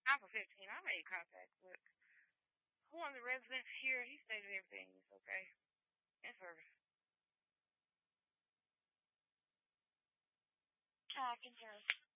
I'm for 15. I made contact with one of the residents here. He stated everything is okay in service. I can hear.